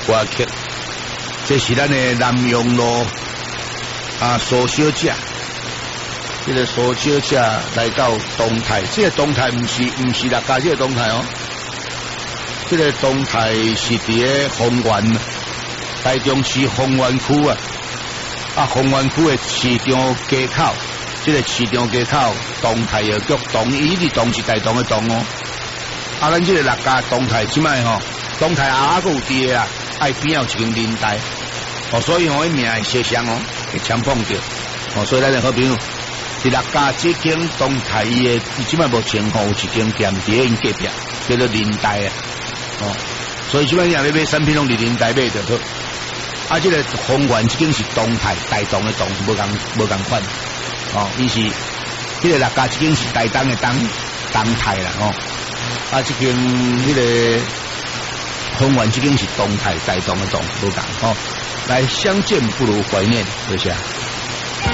歌曲，这是咱的南阳路苏小姐。这个苏小姐来到东台，这个东台不是六家这个东台哦，这个东台是伫个丰原，台中市丰原区丰原区的市场街口，这个市场街口东台药局，东伊的东是大东的东哦。咱这个六家东台即摆东台还有伫个爱边有一间林台所以迄名会相像会相碰着所以咱的好朋友。伫六家这间东台伊即摆目前有一间店伫因隔壁，叫做林台所以即摆你若要买产品，拢伫林台买就好。这个丰原这间是东台，大东的东，无共款伊是这个六家这间是大东的东台啦这间迄个丰原这间是东台，大东的东，无共来相见不如怀念，多谢。